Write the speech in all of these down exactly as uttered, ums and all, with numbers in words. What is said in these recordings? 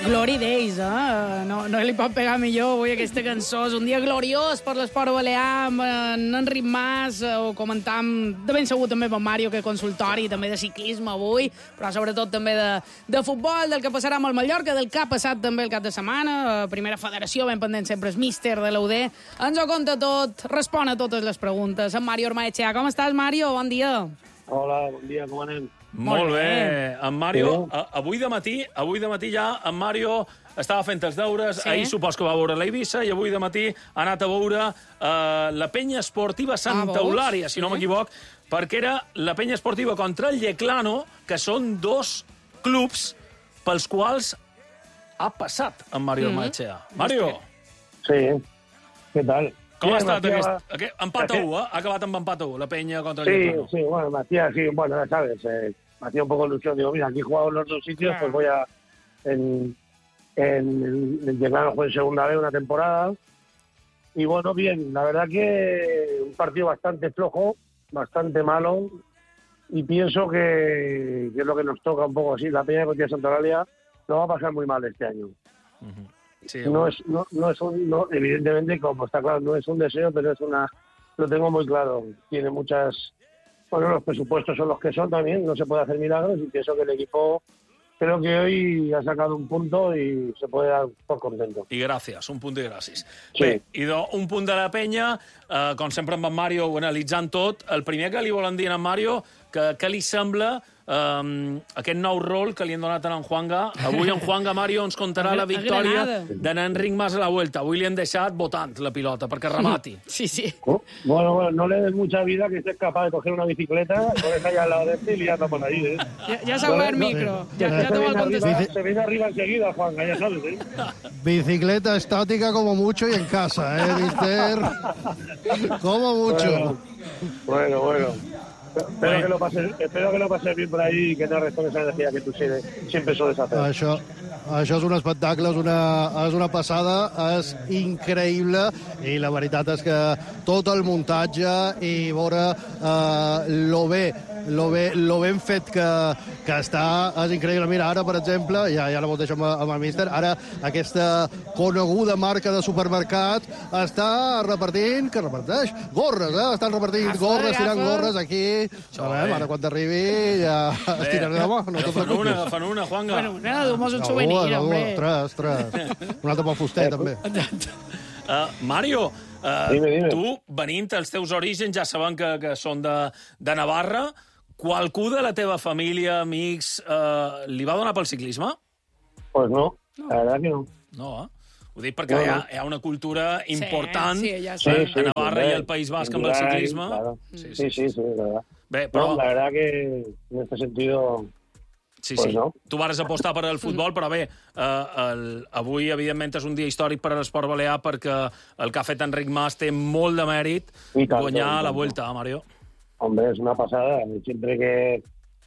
Glory Days, eh? No, no li pot pegar millor avui aquesta cançó. És un dia gloriós per l'esport balear, amb en Enric Mas, ho comentàvem de ben segur també amb en Mario, que consultori també de ciclisme avui, però sobretot també de, de futbol, del que passarà amb el Mallorca, del que ha passat també el cap de setmana. Primera federació, ben pendent sempre és míster de l'U D. Ens ho conta tot, respon a totes les preguntes. En Mario Ormaechea. Com estàs, Mario? Bon dia. Hola, bon dia, com anem? Molt bé. En Mario, sí. avui de matí, avui de matí ja, en Mario estava fent els deures, sí. Ahir supos que va veure l'Eivissa i avui de matí ha anat a veure uh, la penya esportiva Santa ah, Eulària, si no sí. m'equivoc, perquè era la penya esportiva contra el Yeclano, que són dos clubs pels quals ha passat en Mario mm-hmm. Ormaechea. Mario. Sí, què tal? Com sí, ha estat Matías, aquest, aquest empat a u, eh? Ha acabat amb empat a u, la penya contra el sí, Yeclano. Sí, bueno, Matías, sí, bueno, ya sabes, eh, me hacía un poco ilusión. Digo, mira, aquí he jugado en los dos sitios, claro. Pues voy a... En, en el Yeclano fue en segunda vez una temporada. Y bueno, bien, la verdad que un partido bastante flojo, bastante malo. Y pienso que, que es lo que nos toca un poco así. La peña de Santa Eulàlia lo va a pasar muy mal este año. Uh-huh. Sí, no, es, no, no es un, no, evidentemente, como está claro, no es un deseo, pero es una, lo tengo muy claro. Tiene muchas, bueno, los presupuestos son los que son también, no se puede hacer milagros y pienso que el equipo creo que hoy ha sacado un punto i se puede dar por contento. I gràcies, un punt i gràcies. Sí. Bé, idò, un punt de la penya, eh, com sempre amb en Mario analitzant tot, el primer que li volen dir a en Mario, que, que li sembla um, aquest nou rol que li han donat a en Juanga. Avui en Juanga, Mario, ens contarà la victòria d'en Enric Mas a la Vuelta. Avui li han deixat votant la pilota perquè remati. Sí, sí. Oh, bueno, bueno, no le des mucha vida, que estés capaz de coger una bicicleta, pones allá al lado de este y liando por ahí, ¿eh? Ya, ya se ha el micro. Ya, ya te voy a contestar. Se viene arriba enseguida, Juanga, ya sabes, ¿eh? Bicicleta estática como mucho y en casa, ¿eh, mister? Como mucho. Bueno, bueno. bueno. Espero que, lo pases, espero que lo pases bien por ahí i que no restes esa energia que tu sempre sols hacer. Això, això és un espectacle, és una, és una passada, és increïble i la veritat és que tot el muntatge i veure eh, lo bé lo, bé, lo ben fet que, que està és increïble. Mira, ara, per exemple, ja, ja la deixo amb, amb el míster, ara aquesta coneguda marca de supermercat està repartint, que reparteix? Gorres, eh? Estan repartint agafa, gorres, agafa. tirant gorres aquí. Sabem, ara quan t'arribi ja es tiraré de mà. No agafant una, agafant una, Juanga. Bueno, una, dumos un souvenir, no, hombre. Tres, tres. Un altre pel fuster, també. Uh, Mario, uh, dime, dime. tu, venint als teus orígens, ja sabem que, que són de, de Navarra, qualcú de la teva família, amics, uh, li va donar pel ciclisme? Pues no, no. La verdad que no. No, eh? Ho dic perquè no, no. Hi, ha, hi ha una cultura important sí, sí, ja sí, sí, a Navarra sí, i al País Basc amb el ciclisme. Claro. Sí, sí, sí, sí, la verdad. Bé, però... No, la verdad que en este sentido... Sí, pues sí. no. Tu vas apostar per al futbol, però bé, eh, el, avui, evidentment, és un dia històric per a l'esport balear perquè el que ha fet Enric Mas té molt de mèrit tanto, guanyar la Vuelta, Mario. Hombre, es una pasada. Siempre que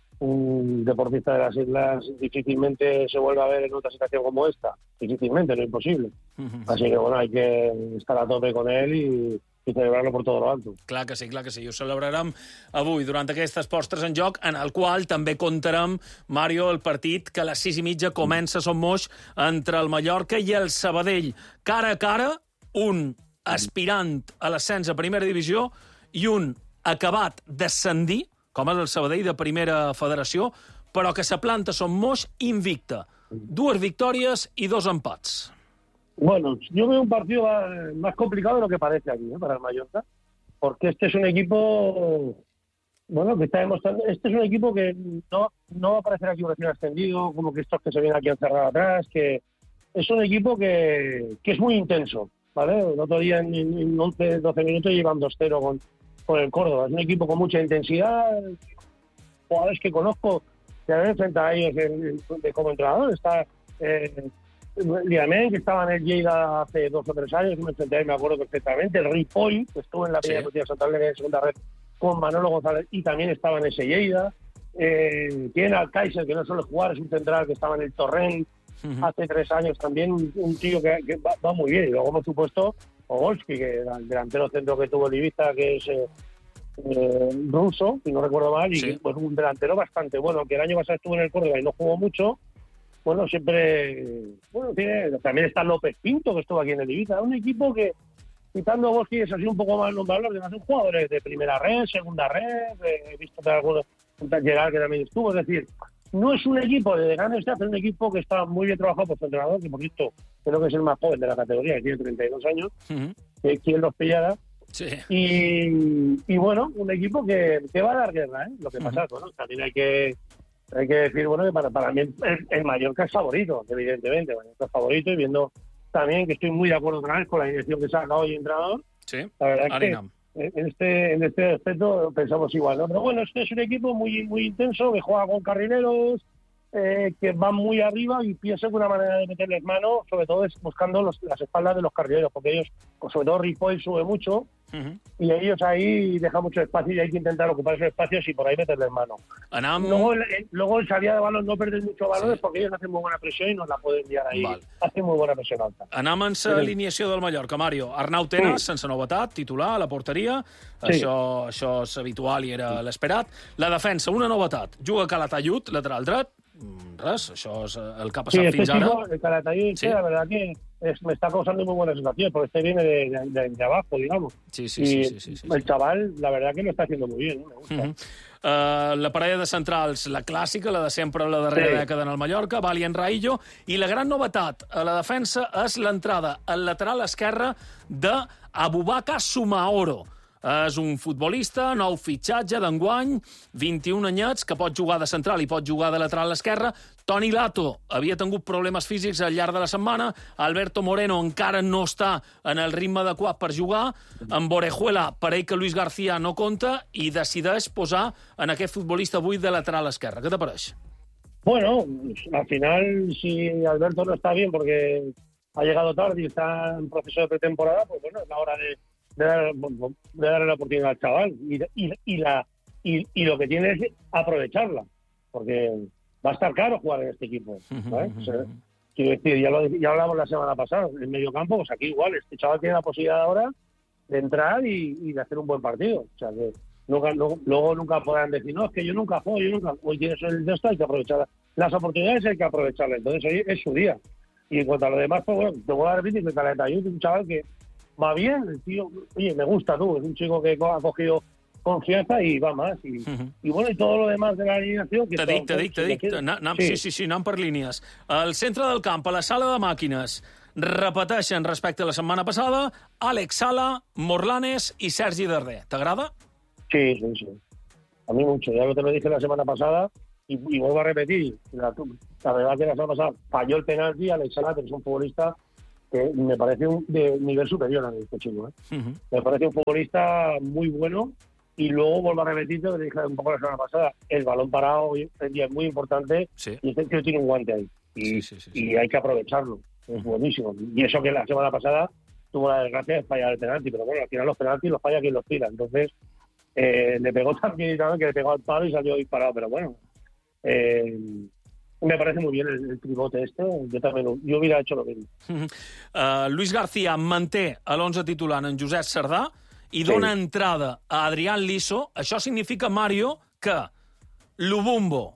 un deportista de las islas difícilmente se vuelve a ver en otra situación como esta. Difícilmente, no es imposible. Uh-huh. Así que, bueno, hay que estar a tope con él y... i celebrar-lo per tot l'alto. Clar que sí, clar que sí. Ho celebrarem avui, durant aquestes postres en joc, en el qual també comptarem, Mario, el partit que a les sis i mitja comença a Son Moix entre el Mallorca i el Sabadell. Cara a cara, un aspirant a l'ascens a primera divisió i un acabat d'ascendir, com és el Sabadell de primera federació, però que s'aplanta a Son Moix invicta. Dues victòries i dos empats. Bueno, yo veo un partido más complicado de lo que parece aquí, ¿eh? Para el Mallorca, porque este es un equipo, bueno, que está demostrando, este es un equipo que no, no va a aparecer aquí recién ascendido, como que estos que se vienen aquí a encerrar atrás, que es un equipo que, que es muy intenso, ¿vale? El otro día en, en once, doce minutos llevan dos cero con, con el Córdoba. Es un equipo con mucha intensidad, jugadores que conozco, que han enfrentado a ellos de, de, como entrenador, está... Eh, Liamén, que estaba en el Lleida hace dos o tres años, me enfrenté ahí, me acuerdo perfectamente. El Ripoll, que estuvo en la Peña Deportiva Santa Eulàlia en segunda red con Manolo González y también estaba en ese Lleida. Eh, tiene al Kaiser, que no suele jugar, es un central que estaba en el Torrent uh-huh. hace tres años también, un, un tío que, que va, va muy bien. Y luego, por supuesto, Ogolski, que era el delantero centro que tuvo el Ibiza, que es eh, eh, ruso, si no recuerdo mal, y sí. Pues un delantero bastante bueno, que el año pasado estuvo en el Córdoba y no jugó mucho, bueno, siempre, bueno, tiene, también está López Pinto, que estuvo aquí en el Ibiza, un equipo que, quitando vos que es así un poco más nombrable, que son jugadores de primera red, segunda red, he visto que algunos, Gerard que también estuvo, es decir, no es un equipo de gran estatus, es un equipo que está muy bien trabajado por su entrenador, que por cierto creo que es el más joven de la categoría, que tiene treinta y dos años, uh-huh. que es quien los pillara. Sí. Y, y bueno, un equipo que, que va a dar guerra, ¿eh? Lo que pasa, uh-huh. bueno, también hay que hay que decir, bueno, que para, para mí el, el Mallorca es favorito, evidentemente, Mallorca es favorito, y viendo también que estoy muy de acuerdo con, con la dirección que saca hoy el entrenador. Sí, la verdad es que en este, en este aspecto pensamos igual, ¿no? Pero bueno, este es un equipo muy, muy intenso, que juega con carrileros, eh, que van muy arriba, y pienso que una manera de meterles mano, sobre todo, es buscando los, las espaldas de los carrileros, porque ellos, sobre todo Ripoll, sube mucho, uh-huh. y ellos ahí dejan mucho espacio, y hay que intentar ocupar esos espacios y por ahí meterles mano. Anam... Luego, el, luego el salida de balón no perder mucho balones, sí. porque ellos hacen muy buena presión y nos la pueden enviar ahí. Val. Hacen muy buena presión alta. Anem en l'alineació del Mallorca, Mario. Arnau Tenas, sí. sense novetat, titular a la porteria. Sí. Això, això és habitual i era l'esperat. La defensa, una novetat. Juga Calatayud, lateral dret. Res, això és el que ha passat sí, fins este ara. Chico, el Calatayud, sí. la verdad que es, me está causando muy buena sensación, porque este viene de, de, de abajo, digamos. Sí, sí, y sí, sí, sí, sí, el sí. chaval, la verdad que lo está haciendo muy bien, ¿no? Me gusta. Uh-huh. Uh, la parella de centrals, la clàssica, la de sempre la darrera sí. dècada en el Mallorca, Bali en Raillo, i la gran novetat a la defensa és l'entrada al lateral esquerre d'Abubakar Sumaoro. És un futbolista, nou fitxatge d'enguany, vint-i-un anyets, que pot jugar de central i pot jugar de lateral esquerre. Toni Lato havia tingut problemes físics al llarg de la setmana. Alberto Moreno encara no està en el ritme adequat per jugar. Amb Orejuela, parell que Luis García no compta, i decideix posar en aquest futbolista avui de lateral esquerre. Què t'apareix? Bueno, al final, si Alberto no está bien porque ha llegado tarde y está en proceso de pretemporada, pues bueno, es la hora de De, dar, de darle la oportunidad al chaval y, y, y, la, y, y lo que tiene es aprovecharla, porque va a estar caro jugar en este equipo, ¿vale? O sea, quiero decir, ya lo, ya hablamos la semana pasada, en medio campo, pues aquí igual, este chaval tiene la posibilidad ahora de entrar y, y de hacer un buen partido, o sea que nunca, no, luego nunca podrán decir, no, es que yo nunca juego, yo nunca, hoy tienes el de esto, hay que aprovechar las oportunidades, hay que aprovecharlas, entonces hoy es su día. Y en cuanto a lo demás, pues bueno, te voy a repetir que Calatayud es un chaval que va bien, el tío, oye, me gusta tú, es un chico que ha cogido confianza y va más. Y, uh-huh. y bueno, y todo lo demás de la alineación... Que te dic, te dic, te dic. Sí. sí, sí, sí, anem per línies. Al centre del camp, a la sala de màquines, repeteixen respecte a la setmana passada Àlex Sala, Morlanes y Sergi Darder. ¿T'agrada? Sí, sí, sí. A mí mucho. Ya te lo dije la semana pasada y, y vuelvo a repetir. La, la verdad que la semana pasada falló el penalti. Àlex Sala, que es un futbolista que me parece un de nivel superior a este chico, ¿eh? Uh-huh. Me parece un futbolista muy bueno, y luego vuelvo a repetir lo que dije un poco la semana pasada, el balón parado hoy en día es muy importante, sí. y este tío tiene un guante ahí y, sí, sí, sí, sí. y hay que aprovecharlo, es uh-huh. buenísimo, y eso que la semana pasada tuvo la desgracia de fallar el penalti, pero bueno, al final los penaltis los falla quien los tira, entonces eh, le pegó también, también que le pegó al palo y salió disparado, pero bueno, eh, me parece muy bien el, el tribote este. Yo también yo hubiera hecho lo mismo. Uh, Luis García manté a l'onze titular en Josep Sardà i dona sí. entrada a Adrián Liso. Això significa, Mario, que Lubumbo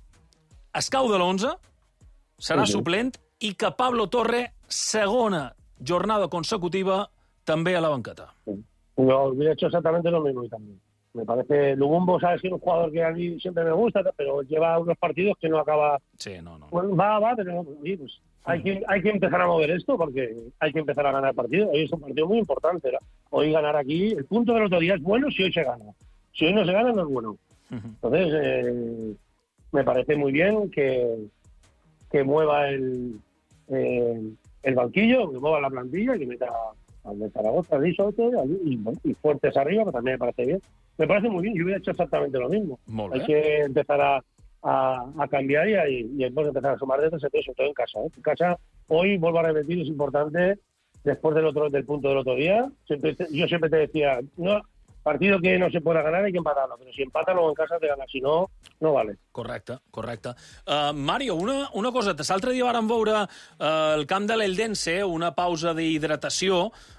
es cau de l'onze, serà sí, sí. suplent, i que Pablo Torre, segona jornada consecutiva, també a la banqueta. Sí. Yo hubiera hecho exactamente lo mismo y también. Me parece, Lubumbo, sabes que es un jugador que a mí siempre me gusta, pero lleva unos partidos que no acaba... Sí, no, no. Bueno, va, va, pero sí, pues, hay, mm. que, hay que empezar a mover esto porque hay que empezar a ganar partidos. Hoy es un partido muy importante. ¿no? Hoy ganar aquí, el punto del otro día es bueno si hoy se gana. Si hoy no se gana, no es bueno. Uh-huh. Entonces, eh, me parece muy bien que, que mueva el, eh, el banquillo, que mueva la plantilla y que meta al de Zaragoza, al Liso, y, y fuertes arriba, que también me parece bien. Me parece muy bien, yo hubiera hecho exactamente lo mismo. Hay que empezar a, a, a cambiar y, y, y después empezar a sumar de sobre todo en casa. ¿eh? En casa, hoy, vuelvo a repetir, es importante, después del otro del punto del otro día, siempre te, yo siempre te decía, no, partido que no se pueda ganar hay que empatarlo, pero si empatan luego en casa te ganas, si no, no vale. Correcte, correcte. Uh, Mario, una, una cosa, l'altre dia vàrem veure uh, el camp de l'Eldense, una pausa d'hidratació,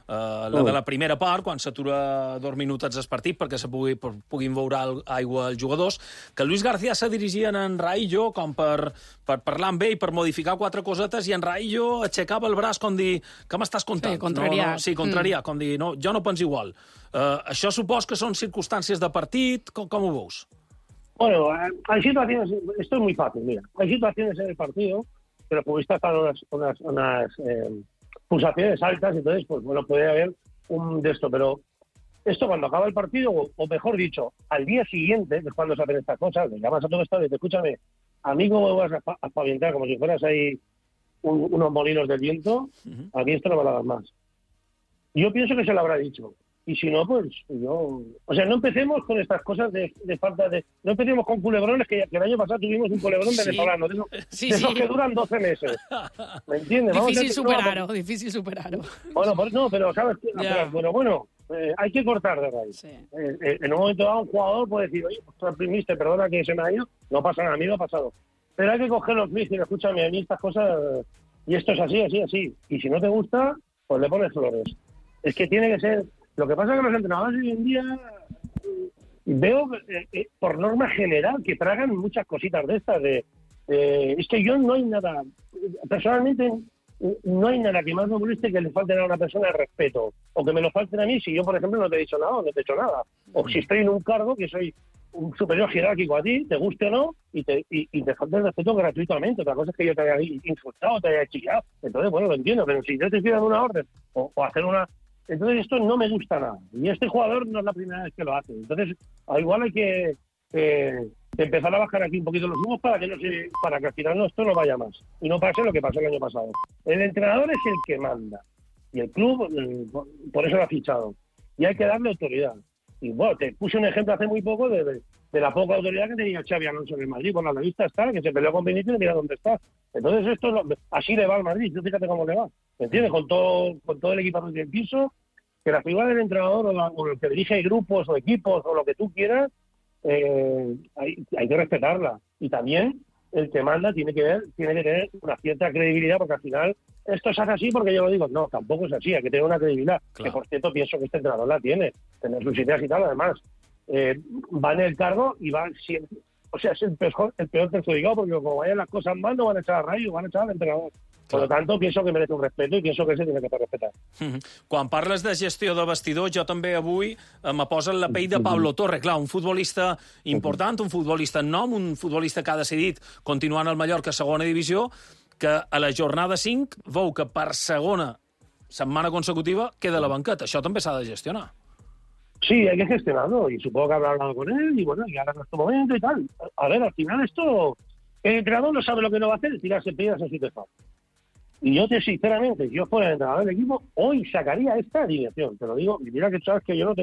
Uh, la de la primera part, quan s'atura dos minutets el partit perquè se pugui, per, puguin veure el, aigua els jugadors, que Luis García se dirigia en Raillo com per, per parlar amb ell, per modificar quatre cosetes, i en Raillo aixecava el braç com dir, què m'estàs contant? Sí, contrariat. No, no, sí, contrariat, mm. com dir, no, jo no penso igual. Uh, això supos que són circumstàncies de partit, com, com ho veus? Bueno, hay situaciones, esto es muy fácil, mira, hay situaciones en el partido que los futbolistas están unas, unas, unas eh, pulsaciones altas, entonces, pues bueno, puede haber un de esto, pero esto cuando acaba el partido, o, o mejor dicho, al día siguiente, que es cuando se hacen estas cosas, le llamas a todo esto y te escúchame, amigo, me vas a espavientar como si fueras ahí un, unos molinos del viento, uh-huh. Aquí esto no me lo hagas más. Yo pienso que se lo habrá dicho. Y si no, pues yo... O sea, no empecemos con estas cosas de, de falta de... No empecemos con culebrones, que, que el año pasado tuvimos un culebrón sí. venezolano, de, eso, sí, de esos sí. que duran doce meses. ¿Me entiendes? Difícil superar-ho, no, difícil superar-ho. Bueno, pues no, pero sabes que... Yeah. Pero bueno, eh, hay que cortar de raíz. Sí. Eh, eh, en un momento dado un jugador puede decir, oye, pues mister, perdona que se me ha ido, no pasa nada, a mí no ha pasado. Pero hay que coger los mister, escúchame, a mí estas cosas... Y esto es así, así, así. Y si no te gusta, pues le pones flores. Es que tiene que ser... Lo que pasa es que los entrenadores hoy en día veo, eh, eh, por norma general, que tragan muchas cositas de estas. De, eh, es que yo no hay nada, personalmente, no hay nada que más me moleste que le falten a una persona el respeto. O que me lo falten a mí si yo, por ejemplo, no te he dicho nada, no te he hecho nada. O si estoy en un cargo que soy un superior jerárquico a ti, te guste o no, y te, y, y te falta el respeto gratuitamente. Otra cosa es que yo te haya insultado, te haya chillado. Entonces, bueno, lo entiendo, pero si yo te estoy dando una orden o, o hacer una... Entonces esto no me gusta nada. Y este jugador no es la primera vez que lo hace. Entonces, al igual hay que eh, empezar a bajar aquí un poquito los humos para que no se, para que al final no, esto no vaya más. Y no pase lo que pasó el año pasado. El entrenador es el que manda. Y el club, eh, por eso lo ha fichado. Y hay que darle autoridad. Y bueno, te puse un ejemplo hace muy poco de, de, de la poca autoridad que tenía Xavi Alonso en el Madrid. Por la revista está, que se peleó con Benítez y mira dónde está. Entonces esto lo, así le va al Madrid. Tú fíjate cómo le va. ¿Me entiendes? Con todo, con todo el equipo del piso, que la figura del entrenador o, la, o el que dirige grupos o equipos o lo que tú quieras, eh, hay, hay que respetarla. Y también el que manda tiene que ver, tiene que tener una cierta credibilidad, porque al final esto es así porque yo lo digo, no, tampoco es así, hay que tener una credibilidad, claro. Que por cierto pienso que este entrenador la tiene, tener sus ideas y tal, además, eh, va en el cargo y va siempre, o sea, es el peor, el peor perjudicado, porque como vayan las cosas mal, no van a echar a Rayo, van a echar al entrenador. Per lo tant, penso que merece un respeto i penso que se tiene que respetar. Mm-hmm. Quan parles de gestió de vestidor, jo també avui eh, me poso en la pell de Pablo Torre. Clar, un futbolista important, un futbolista en nom, un futbolista que ha decidit continuar en el Mallorca a segona divisió, que a la jornada cinc veu que per segona setmana consecutiva queda a la banqueta. Això també s'ha de gestionar. Sí, hay que gestionarlo y supongo que habrá hablado con él y bueno, y ahora en este momento y tal. A ver, al final esto, el entrenador no sabe lo que no va a hacer, tirarse piedras en su tejado. Y yo, te sinceramente, si yo fuera el entrenador del equipo, hoy sacaría esta alineación. Te lo digo, y mira que sabes que yo no tengo